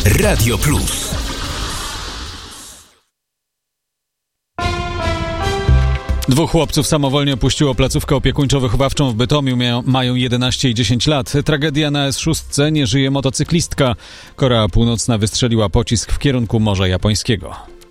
Radio Plus. Dwóch chłopców samowolnie opuściło placówkę opiekuńczo-wychowawczą w Bytomiu. Mają 11 i 10 lat. Tragedia na S6. Nie żyje motocyklistka. Korea Północna wystrzeliła pocisk w kierunku Morza Japońskiego.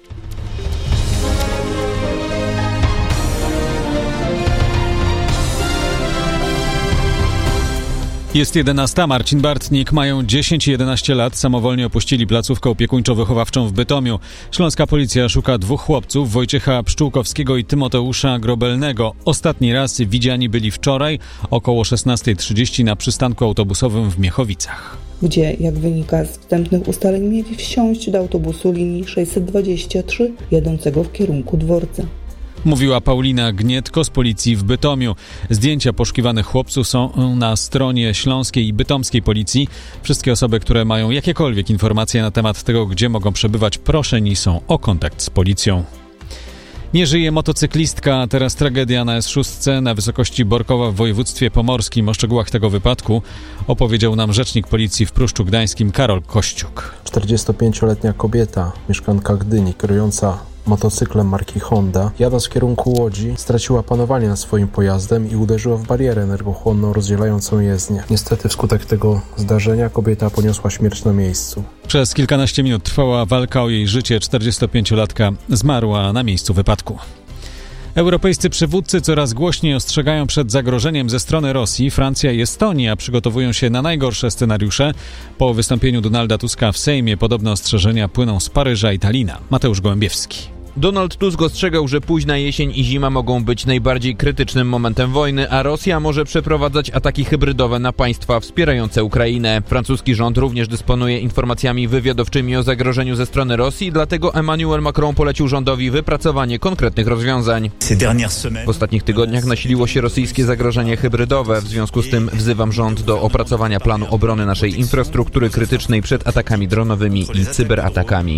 Jest 11. Marcin Bartnik. Mają 10 i 11 lat. Samowolnie opuścili placówkę opiekuńczo-wychowawczą w Bytomiu. Śląska policja szuka dwóch chłopców, Wojciecha Pszczółkowskiego i Tymoteusza Grobelnego. Ostatni raz widziani byli wczoraj około 16:30 na przystanku autobusowym w Miechowicach, gdzie, jak wynika z wstępnych ustaleń, mieli wsiąść do autobusu linii 623 jadącego w kierunku dworca. Mówiła Paulina Gnietko z policji w Bytomiu. Zdjęcia poszukiwanych chłopców są na stronie śląskiej i bytomskiej policji. Wszystkie osoby, które mają jakiekolwiek informacje na temat tego, gdzie mogą przebywać, proszeni są o kontakt z policją. Nie żyje motocyklistka, teraz tragedia na S6 na wysokości Borkowa w województwie pomorskim. O szczegółach tego wypadku opowiedział nam rzecznik policji w Pruszczu Gdańskim Karol Kościuk. 45-letnia kobieta, mieszkanka Gdyni, kierująca motocyklem marki Honda, jadąc w kierunku Łodzi, straciła panowanie nad swoim pojazdem i uderzyła w barierę energochłonną rozdzielającą jezdnię. Niestety wskutek tego zdarzenia kobieta poniosła śmierć na miejscu. Przez kilkanaście minut trwała walka o jej życie. 45-latka zmarła na miejscu wypadku. Europejscy przywódcy coraz głośniej ostrzegają przed zagrożeniem ze strony Rosji. Francja i Estonia przygotowują się na najgorsze scenariusze. Po wystąpieniu Donalda Tuska w Sejmie podobne ostrzeżenia płyną z Paryża i Talina. Mateusz Gołębiewski. Donald Tusk ostrzegał, że późna jesień i zima mogą być najbardziej krytycznym momentem wojny, a Rosja może przeprowadzać ataki hybrydowe na państwa wspierające Ukrainę. Francuski rząd również dysponuje informacjami wywiadowczymi o zagrożeniu ze strony Rosji, dlatego Emmanuel Macron polecił rządowi wypracowanie konkretnych rozwiązań. W ostatnich tygodniach nasiliło się rosyjskie zagrożenie hybrydowe. W związku z tym wzywam rząd do opracowania planu obrony naszej infrastruktury krytycznej przed atakami dronowymi i cyberatakami.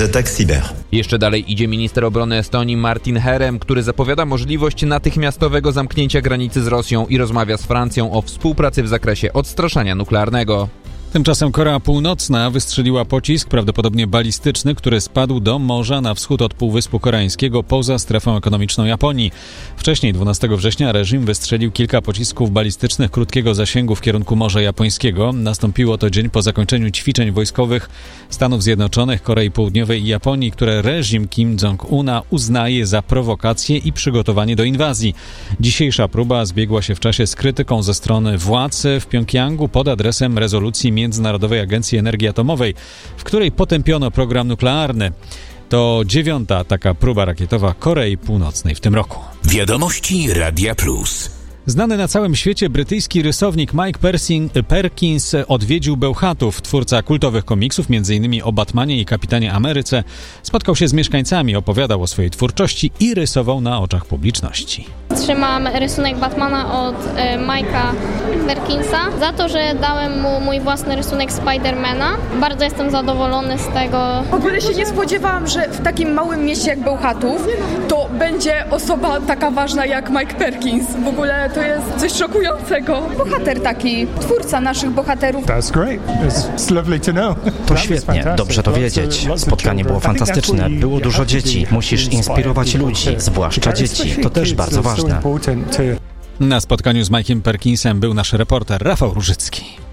Jeszcze dalej idzie minister obrony Estonii Martin Herem, który zapowiada możliwość natychmiastowego zamknięcia granicy z Rosją i rozmawia z Francją o współpracy w zakresie odstraszania nuklearnego. Tymczasem Korea Północna wystrzeliła pocisk, prawdopodobnie balistyczny, który spadł do morza na wschód od Półwyspu Koreańskiego poza strefą ekonomiczną Japonii. Wcześniej, 12 września, reżim wystrzelił kilka pocisków balistycznych krótkiego zasięgu w kierunku Morza Japońskiego. Nastąpiło to dzień po zakończeniu ćwiczeń wojskowych Stanów Zjednoczonych, Korei Południowej i Japonii, które reżim Kim Jong-una uznaje za prowokację i przygotowanie do inwazji. Dzisiejsza próba zbiegła się w czasie z krytyką ze strony władz w Pjongjangu pod adresem rezolucji Międzynarodowej Agencji Energii Atomowej, w której potępiono program nuklearny. To 9. taka próba rakietowa Korei Północnej w tym roku. Wiadomości Radia Plus. Znany na całym świecie brytyjski rysownik Mike Perkins odwiedził Bełchatów. Twórca kultowych komiksów, m.in. o Batmanie i Kapitanie Ameryce, spotkał się z mieszkańcami, opowiadał o swojej twórczości i rysował na oczach publiczności. Trzymam rysunek Batmana od Mike'a Perkinsa za to, że dałem mu mój własny rysunek Spidermana. Bardzo jestem zadowolony z tego. W ogóle się nie spodziewałam, że w takim małym mieście jak Bełchatów to będzie osoba taka ważna jak Mike Perkins. W ogóle to jest coś szokującego. Bohater taki, twórca naszych bohaterów. To świetnie, dobrze to wiedzieć. Spotkanie było fantastyczne, było dużo dzieci. Musisz inspirować ludzi, zwłaszcza dzieci. To też bardzo ważne. Na spotkaniu z Mike'iem Perkinsem był nasz reporter Rafał Różycki.